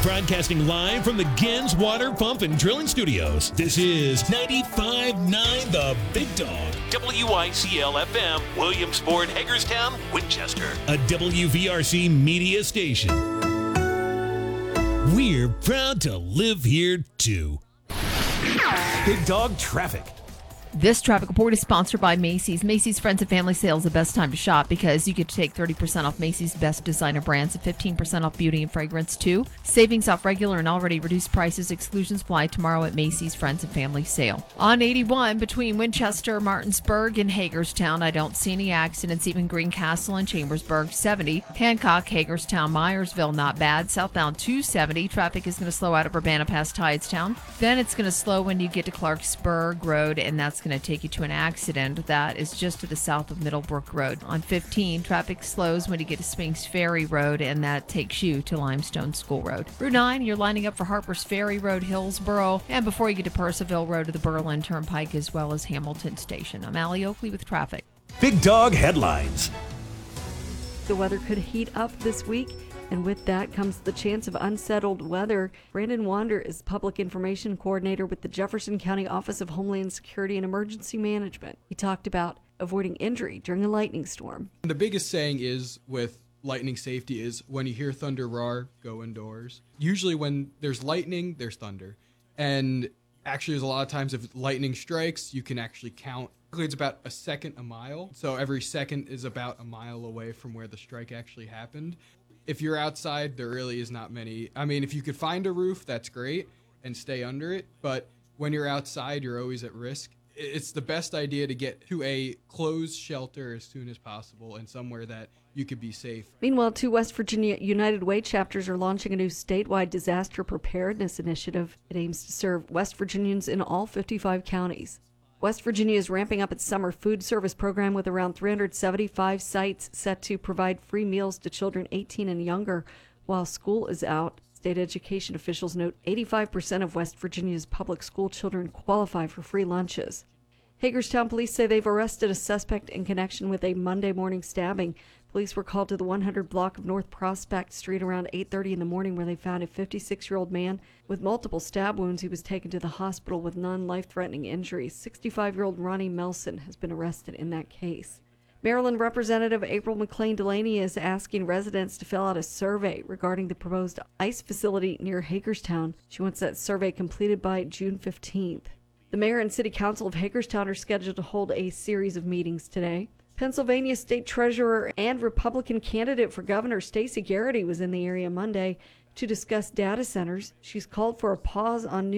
Broadcasting live from the Gens Water Pump and Drilling Studios. This is 95.9 The Big Dog. WICL FM, Williamsport, Hagerstown, Winchester. A WVRC media station. We're proud to live here, too. Big Dog Traffic. This traffic report is sponsored by Macy's. Macy's Friends and Family Sales, the best time to shop because you get to take 30% off Macy's best designer brands and 15% off beauty and fragrance, too. Savings off regular and already reduced prices. Exclusions apply tomorrow at Macy's Friends and Family Sale. On 81, between Winchester, Martinsburg, and Hagerstown, I don't see any accidents. Even Greencastle and Chambersburg, 70. Hancock, Hagerstown, Myersville, not bad. Southbound 270. Traffic is going to slow out of Urbana past Tidestown. Then it's going to slow when you get to Clarksburg Road, and that's going to take you to an accident that is just to the south of Middlebrook Road. On 15, traffic slows when you get to Spinks Ferry Road, and that takes you to Limestone School Road. Route 9, you're lining up for Harpers Ferry Road, Hillsboro, and before you get to Purcellville Road to the Berlin Turnpike, as well as Hamilton Station. I'm Allie Oakley with traffic. Big Dog Headlines. The weather could heat up this week, and with that comes the chance of unsettled weather. Brandon Wander is Public Information Coordinator with the Jefferson County Office of Homeland Security and Emergency Management. He talked about avoiding injury during a lightning storm. The biggest saying is with lightning safety is when you hear thunder roar, go indoors. Usually when there's lightning, there's thunder. And actually there's a lot of times if lightning strikes, you can actually count. It's about a second a mile. So every second is about a mile away from where the strike actually happened. If you're outside, there really is not many. I mean, if you could find a roof, that's great, and stay under it. But when you're outside, you're always at risk. It's the best idea to get to a closed shelter as soon as possible and somewhere that you could be safe. Meanwhile, 2 West Virginia United Way chapters are launching a new statewide disaster preparedness initiative. It aims to serve West Virginians in all 55 counties. West Virginia is ramping up its summer food service program with around 375 sites set to provide free meals to children 18 and younger while school is out. State education officials note 85% of West Virginia's public school children qualify for free lunches. Hagerstown police say they've arrested a suspect in connection with a Monday morning stabbing. Police were called to the 100 block of North Prospect Street around 8:30 in the morning where they found a 56-year-old man with multiple stab wounds. He was taken to the hospital with non-life-threatening injuries. 65-year-old Ronnie Melson has been arrested in that case. Maryland Representative April McLean Delaney is asking residents to fill out a survey regarding the proposed ICE facility near Hagerstown. She wants that survey completed by June 15th. The mayor and city council of Hagerstown are scheduled to hold a series of meetings today. Pennsylvania State Treasurer and Republican candidate for governor Stacey Garrity was in the area Monday to discuss data centers. She's called for a pause on